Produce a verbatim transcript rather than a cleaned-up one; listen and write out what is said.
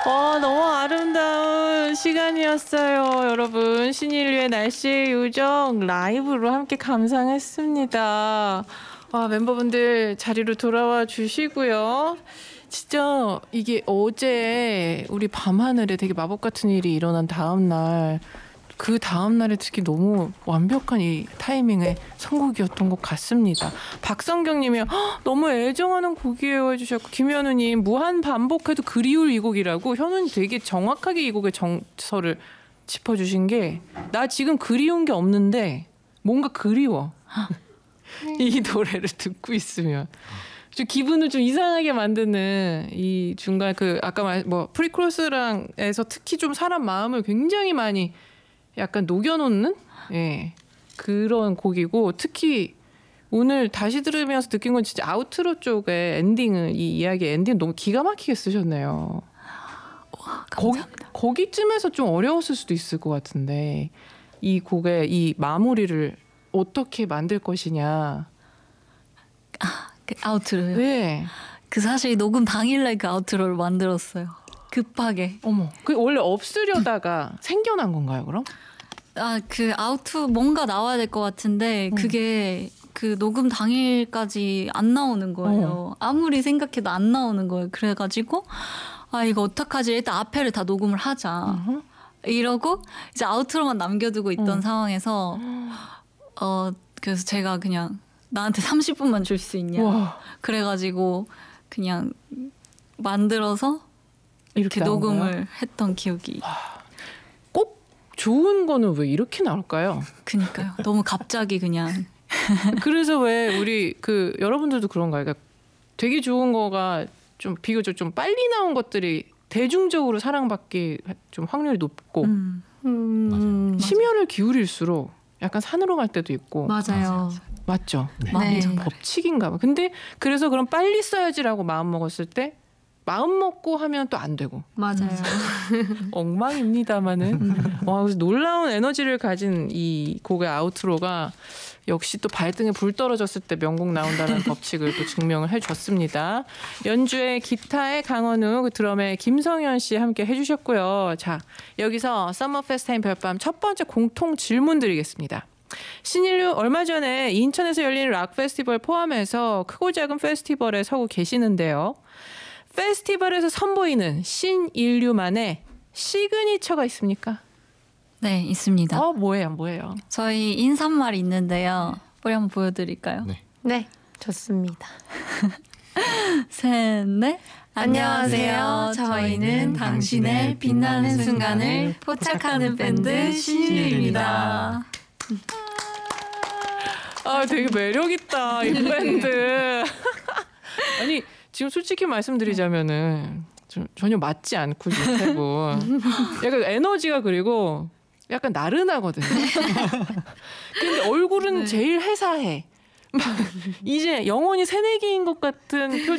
와, 너무 아름다운 시간이었어요. 여러분, 신인류의 날씨의 요정 라이브로 함께 감상했습니다. 와, 멤버분들 자리로 돌아와 주시고요. 진짜 이게 어제 우리 밤하늘에 되게 마법 같은 일이 일어난 다음 날, 그 다음 날에 특히 너무 완벽한 이 타이밍의 선곡이었던 것 같습니다. 박성경님이 너무 애정하는 곡이에요 해주셨고, 김현우님 무한 반복해도 그리울 이 곡이라고. 현우님 되게 정확하게 이 곡의 정서를 짚어주신 게, 나 지금 그리운 게 없는데 뭔가 그리워. 이 노래를 듣고 있으면 좀 기분을 좀 이상하게 만드는 이 중간 그 아까 말 뭐 프리크로스랑에서 특히 좀 사람 마음을 굉장히 많이 약간 녹여놓는 예 그런 곡이고, 특히 오늘 다시 들으면서 느낀 건 진짜 아우트로 쪽의 엔딩은, 이 이야기의 엔딩 너무 기가 막히게 쓰셨네요. 와, 거기, 거기쯤에서 좀 어려웠을 수도 있을 것 같은데, 이 곡의 이 마무리를 어떻게 만들 것이냐. 아, 그 아우트로요? 네. 그 사실 녹음 당일날 그 아우트로를 만들었어요. 급하게. 어머, 그 원래 없으려다가 생겨난 건가요, 그럼? 아, 그 아우트 뭔가 나와야 될 것 같은데 음. 그게 그 녹음 당일까지 안 나오는 거예요. 어. 아무리 생각해도 안 나오는 거예요. 그래가지고 아, 이거 어떡하지? 일단 앞에를 다 녹음을 하자. 어허. 이러고 이제 아우트로만 남겨두고 있던 어. 상황에서 어 그래서 제가 그냥 나한테 삼십 분만 줄 수 있냐. 와. 그래가지고 그냥 만들어서 이렇게 나온 녹음을 거야? 했던 기억이. 꼭 좋은 거는 왜 이렇게 나올까요? 그니까요. 너무 갑자기 그냥. 그래서 왜 우리 그 여러분들도 그런가요? 그러니까 되게 좋은 거가 좀 비교적 좀 빨리 나온 것들이 대중적으로 사랑받기 좀 확률이 높고, 음. 음, 심혈을 기울일수록 약간 산으로 갈 때도 있고. 맞아요. 맞죠? 네. 완전 네. 법칙인가 봐. 근데 그래서 그럼 빨리 써야지라고 마음 먹었을 때 마음 먹고 하면 또 안 되고. 맞아요. 엉망입니다만은. 와, 그래서 놀라운 에너지를 가진 이 곡의 아우트로가 역시 또 발등에 불 떨어졌을 때 명곡 나온다는 법칙을 또 증명을 해줬습니다. 연주에 기타의 강원우, 그 드럼의 김성현 씨 함께 해주셨고요. 자, 여기서 서머 페스타임 별밤 첫 번째 공통 질문 드리겠습니다. 신인류 얼마 전에 인천에서 열리는 락 페스티벌 포함해서 크고 작은 페스티벌에 서고 계시는데요. 페스티벌에서 선보이는 신인류만의 시그니처가 있습니까? 네, 있습니다. 어, 뭐예요, 뭐예요? 저희 인사말이 있는데요. 우리 한번 보여드릴까요? 네. 네, 좋습니다. 셋, 넷. 안녕하세요. 저희는 당신의 빛나는 순간을 포착하는 밴드 신인류입니다. 아, 되게 매력 있다, 이 밴드. 아니, 지금 솔직히 말씀드리자면은 좀 전혀 맞지 않고 좋다고. 약간 에너지가, 그리고 약간 나른하거든. 근데 얼굴은 네. 제일 회사해. 막 이제 영혼이 새내기인 것 같은 표정.